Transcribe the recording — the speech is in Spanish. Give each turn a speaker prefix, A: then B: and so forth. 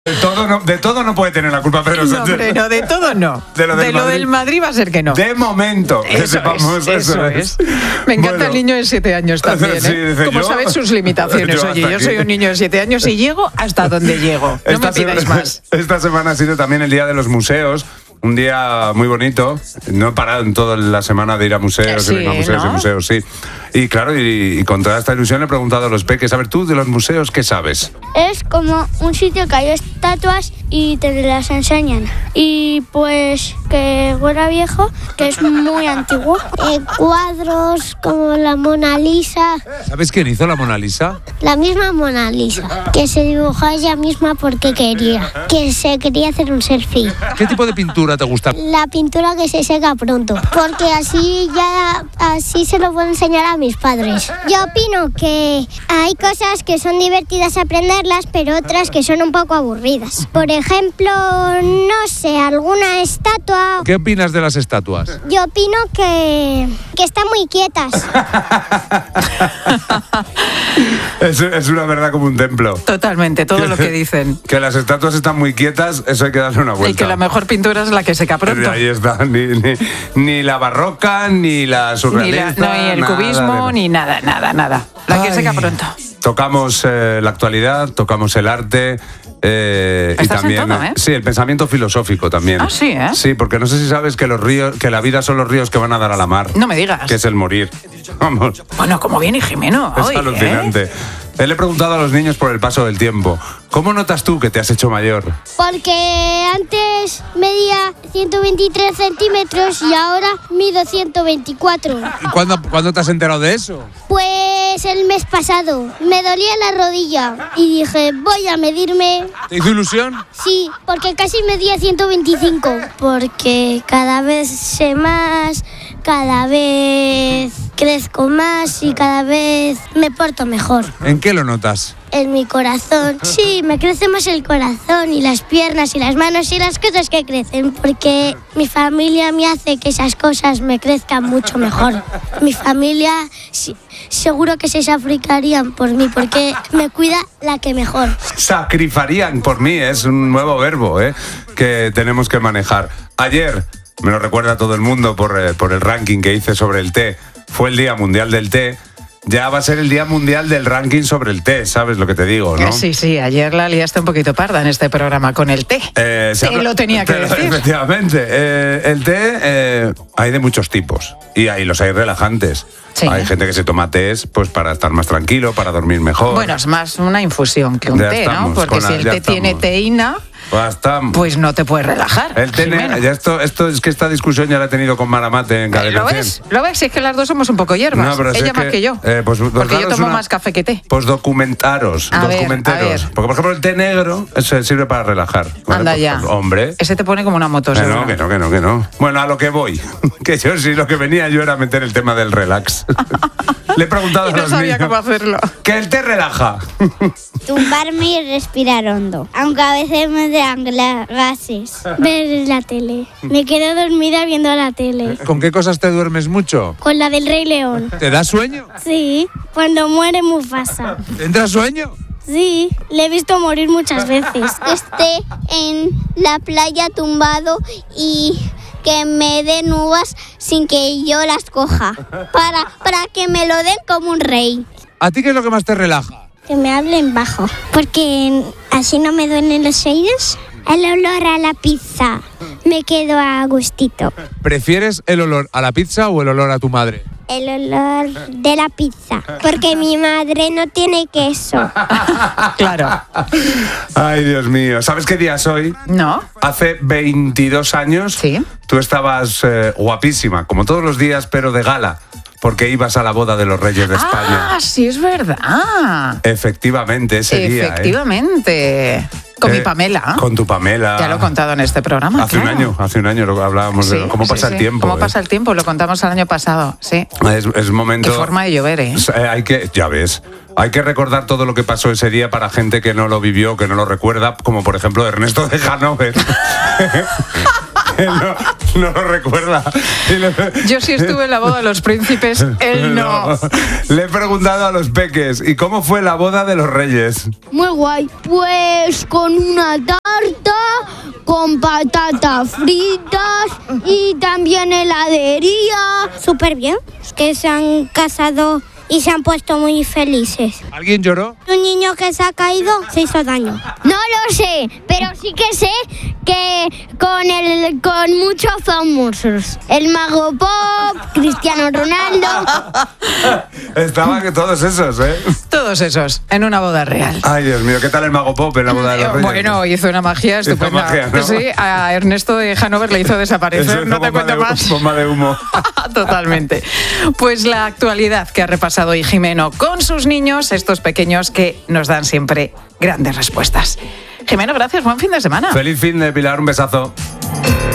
A: De todo no puede tener la culpa Pedro
B: No,
A: Sánchez.
B: hombre, no, de todo no.
A: De lo del
B: Madrid va a ser que no.
A: De momento, que sepamos
B: eso es. Me encanta el niño de 7 años también,
A: sí, dice,
B: como sabes sus limitaciones. Oye, yo soy un niño de 7 años y llego hasta donde llego. No me pidáis más.
A: Esta semana ha sido también el Día de los Museos. Un día muy bonito. No he parado en toda la semana de ir a museos,
B: Sí,
A: y vengo a museos,
B: ¿no?
A: y museos, sí. Y claro, y con toda esta ilusión le he preguntado a los peques, a ver, tú de los museos, ¿qué sabes?
C: Es como un sitio que hay estatuas y te las enseñan. Y pues que fuera viejo, que es muy antiguo. Cuadros como la Mona Lisa.
D: ¿Sabes quién hizo la Mona Lisa?
C: La misma Mona Lisa, que se dibujó ella misma porque quería. Que se quería hacer un selfie.
D: ¿Qué tipo de pintura te gusta?
C: La pintura que se seca pronto, porque así se lo puedo enseñar a mis padres. Yo opino que hay cosas que son divertidas aprenderlas, pero otras que son un poco aburridas. Por ejemplo, no sé, alguna estatua.
D: ¿Qué opinas de las estatuas?
C: Yo opino que están muy quietas.
A: Es una verdad como un templo.
B: Totalmente, todo lo que dicen.
A: Que las estatuas están muy quietas, eso hay que darle una vuelta.
B: Y que la mejor pintura es la que seca pronto.
A: Ahí está, ni la barroca, ni la surrealista.
B: Ni el cubismo, ni nada. La que seca pronto.
A: Tocamos la actualidad, tocamos el arte. Y también,
B: en todo, ¿eh?
A: Sí, el pensamiento filosófico también.
B: Ah, sí, ¿eh?
A: Sí, porque no sé si sabes que los ríos, que la vida son los ríos que van a dar a la mar.
B: No me digas.
A: Que es el morir. Vamos.
B: Bueno, como viene Jimeno
A: Es
B: hoy,
A: alucinante. Le he preguntado a los niños por el paso del tiempo. ¿Cómo notas tú que te has hecho mayor?
C: Porque antes medía 123 centímetros y ahora mido 124.
D: ¿Y cuándo te has enterado de eso?
C: Pues el mes pasado me dolía la rodilla y dije, voy a medirme.
D: ¿Te hizo ilusión?
C: Sí, porque casi medía 125. Porque cada vez sé más, cada vez crezco más y cada vez me porto mejor.
D: ¿En qué lo notas?
C: En mi corazón. Sí, me crece más el corazón y las piernas y las manos y las cosas que crecen, porque mi familia me hace que esas cosas me crezcan mucho mejor. Mi familia seguro que se sacrificarían por mí, porque me cuida la que mejor.
A: Sacrificarían por mí, es un nuevo verbo que tenemos que manejar. Ayer, me lo recuerda todo el mundo por el ranking que hice sobre el té, fue el Día Mundial del Té. Ya va a ser el Día Mundial del ranking sobre el té, ¿sabes lo que te digo, no?
B: Sí, ayer la liaste un poquito parda en este programa con el té. Lo tenía que decir.
A: Efectivamente, el té hay de muchos tipos y los hay relajantes. Sí. Hay gente que se toma tés pues para estar más tranquilo, para dormir mejor.
B: Bueno, es más una infusión que un té, ¿no? Porque si el té tiene teína, pues no te puedes relajar.
A: El té, esto es que esta discusión ya la he tenido con Maramate en Cadena 100.
B: ¿Lo ves? Si es que las dos somos un poco hierbas. No, pero ella más que yo. Porque yo tomo más café que té.
A: Pues documentaros. Porque, por ejemplo, el té negro sirve para relajar.
B: Anda ya.
A: Pues, hombre.
B: Ese te pone como una moto.
A: Que no. Bueno, a lo que voy. Que yo sí, lo que venía yo era meter el tema del relax. Le he preguntado a los niños.
B: No sabía cómo hacerlo.
A: Que el té relaja.
C: Tumbarme y respirar hondo. Aunque a veces me dan gases. Ver la tele. Me quedo dormida viendo la tele.
D: ¿Con qué cosas te duermes mucho?
C: Con la del Rey León.
D: ¿Te da sueño?
C: Sí, cuando muere Mufasa.
D: ¿Te entra sueño?
C: Sí, le he visto morir muchas veces. Esté en la playa tumbado y que me den uvas sin que yo las coja. Para que me lo den como un rey.
D: ¿A ti qué es lo que más te relaja?
C: Que me hablen bajo, porque así no me duelen los oídos. El olor a la pizza, me quedo a gustito.
D: ¿Prefieres el olor a la pizza o el olor a tu madre?
C: El olor de la pizza, porque mi madre no tiene queso.
B: Claro.
A: Ay, Dios mío. ¿Sabes qué día es hoy?
B: No.
A: Hace 22 años,
B: sí,
A: tú estabas guapísima, como todos los días, pero de gala. Porque ibas a la boda de los Reyes de España.
B: Ah, sí, es verdad.
A: Efectivamente, ese día.
B: Efectivamente. Con mi Pamela.
A: Con tu Pamela.
B: Ya lo he contado en este programa.
A: Hace un año lo hablábamos de cómo pasa el tiempo.
B: Cómo pasa el tiempo, lo contamos el año pasado, sí.
A: Es momento.
B: Qué forma de llover, ¿eh?
A: Ya ves. Hay que recordar todo lo que pasó ese día para gente que no lo vivió, que no lo recuerda, como por ejemplo Ernesto de Hanover. no lo recuerda.
B: Yo sí estuve en la boda de los príncipes, él no.
A: Le he preguntado a los peques, ¿y cómo fue la boda de los reyes?
C: Muy guay. Pues con una tarta, con patatas fritas y también heladería. Súper bien, es que se han casado y se han puesto muy felices.
D: ¿Alguien lloró?
C: Un niño que se ha caído se hizo daño. No lo sé, pero sí que sé que con muchos famosos. El Mago Pop, Cristiano Ronaldo.
A: Estaban todos esos, ¿eh?
B: Todos esos, en una boda real.
A: Ay, Dios mío, ¿qué tal el Mago Pop en la boda de los reyes?
B: Bueno, hizo una magia estupenda.
A: Magia, ¿no?
B: Sí, a Ernesto de Hanover le hizo desaparecer, no te cuento más.
A: Bomba de humo.
B: Totalmente. Pues la actualidad que ha repasado hoy Jimeno con sus niños, estos pequeños que nos dan siempre grandes respuestas. Jimeno, gracias, buen fin de semana.
A: Feliz fin de, Pilar, un besazo.